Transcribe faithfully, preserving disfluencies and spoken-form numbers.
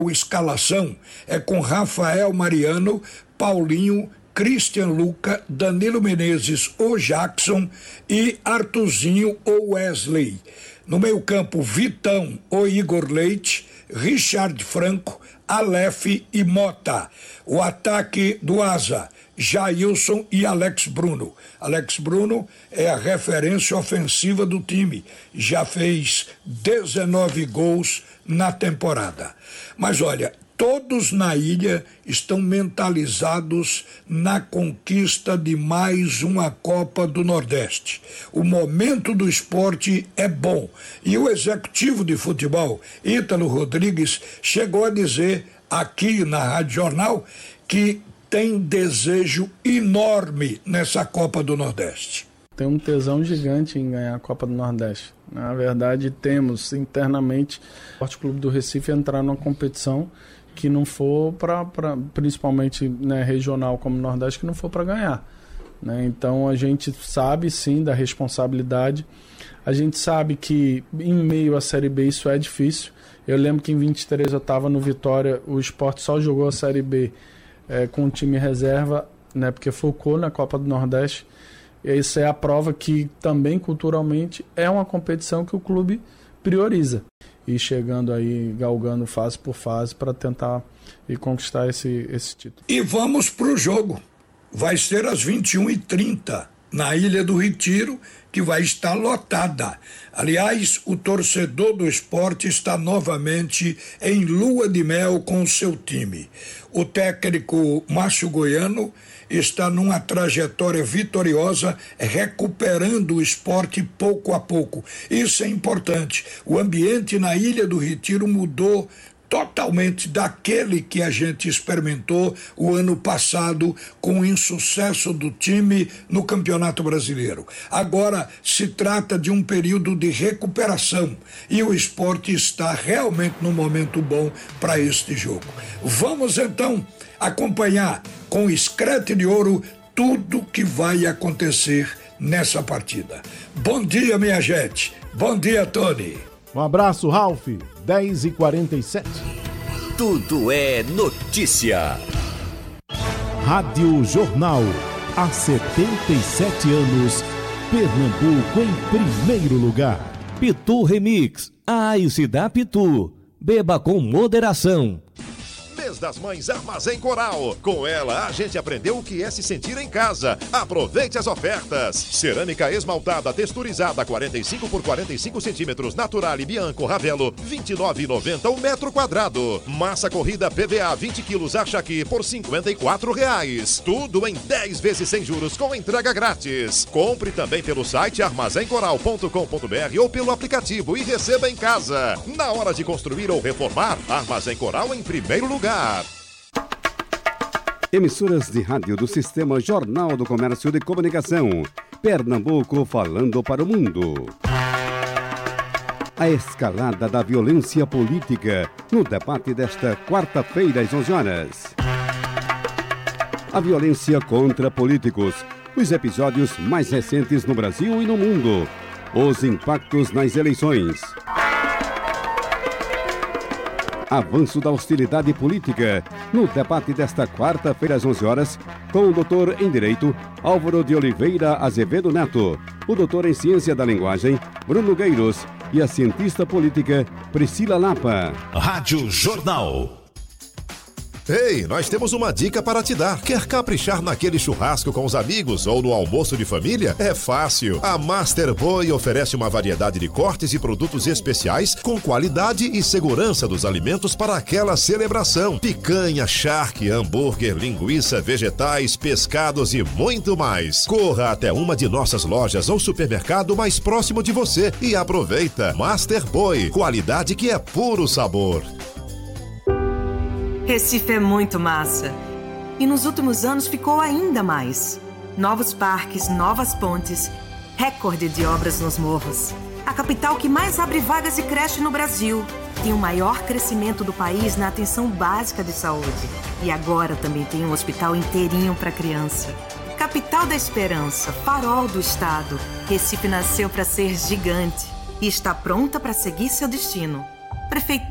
A escalação é com Rafael Mariano, Paulinho, Christian Luca, Danilo Menezes ou Jackson e Arthurzinho ou Wesley. No meio-campo, Vitão ou Igor Leite, Richard Franco, Aleph e Mota. O ataque do Asa, Jailson e Alex Bruno. Alex Bruno é a referência ofensiva do time. Já fez dezenove gols na temporada. Mas olha, todos na ilha estão mentalizados na conquista de mais uma Copa do Nordeste. O momento do esporte é bom. E o executivo de futebol, Ítalo Rodrigues, chegou a dizer aqui na Rádio Jornal que tem desejo enorme nessa Copa do Nordeste. Tem um tesão gigante em ganhar a Copa do Nordeste. Na verdade, temos internamente o Esporte Clube do Recife entrar numa competição que não for para, principalmente, né, regional como o Nordeste, que não for para ganhar. Né? Então a gente sabe sim da responsabilidade. A gente sabe que em meio à Série B isso é difícil. Eu lembro que em vinte e três eu estava no Vitória, o Sport só jogou a Série B é, com o time reserva, né, porque focou na Copa do Nordeste. E isso é a prova que também culturalmente é uma competição que o clube prioriza. E chegando aí, galgando fase por fase para tentar e conquistar esse, esse título. E vamos para o jogo. Vai ser às vinte e uma e trinta, na Ilha do Retiro, que vai estar lotada. Aliás, o torcedor do esporte está novamente em lua de mel com o seu time. O técnico Márcio Goiano está numa trajetória vitoriosa, recuperando o esporte pouco a pouco. Isso é importante. O ambiente na Ilha do Retiro mudou totalmente daquele que a gente experimentou o ano passado com o insucesso do time no Campeonato Brasileiro. Agora se trata de um período de recuperação e o esporte está realmente num momento bom para este jogo. Vamos então acompanhar com escrete de ouro tudo que vai acontecer nessa partida. Bom dia, minha gente. Bom dia, Tony. Um abraço, Ralf. dez e quarenta e sete. Tudo é notícia. Rádio Jornal. Há setenta e sete anos, Pernambuco em primeiro lugar. Pitu Remix. A Ice da Pitu. Beba com moderação. Mês das Mães Armazém Coral. Com ela, a gente aprendeu o que é se sentir em casa. Aproveite as ofertas. Cerâmica esmaltada texturizada quarenta e cinco por quarenta e cinco centímetros, Natural e Bianco Ravelo, vinte e nove reais e noventa centavos o metro quadrado. Massa corrida P V A vinte quilos Achaqui por cinquenta e quatro reais. Tudo em dez vezes sem juros com entrega grátis. Compre também pelo site armazém coral ponto com ponto br ou pelo aplicativo e receba em casa. Na hora de construir ou reformar, Armazém Coral em primeiro lugar. Emissoras de rádio do Sistema Jornal do Comércio de Comunicação. Pernambuco falando para o mundo. A escalada da violência política no debate desta quarta-feira às onze horas. A violência contra políticos. Os episódios mais recentes no Brasil e no mundo. Os impactos nas eleições. Avanço da hostilidade política, no debate desta quarta-feira às onze horas, com o doutor em Direito, Álvaro de Oliveira Azevedo Neto, o doutor em Ciência da Linguagem, Bruno Gueiros, e a cientista política, Priscila Lapa. Rádio Jornal. Ei, nós temos uma dica para te dar. Quer caprichar naquele churrasco com os amigos ou no almoço de família? É fácil. A Master Boy oferece uma variedade de cortes e produtos especiais com qualidade e segurança dos alimentos para aquela celebração. Picanha, charque, hambúrguer, linguiça, vegetais, pescados e muito mais. Corra até uma de nossas lojas ou supermercado mais próximo de você e aproveita. Master Boy, qualidade que é puro sabor. Recife é muito massa. E nos últimos anos ficou ainda mais. Novos parques, novas pontes, recorde de obras nos morros. A capital que mais abre vagas e creche no Brasil. Tem o maior crescimento do país na atenção básica de saúde. E agora também tem um hospital inteirinho para criança. Capital da esperança, farol do estado. Recife nasceu para ser gigante e está pronta para seguir seu destino. Prefeitura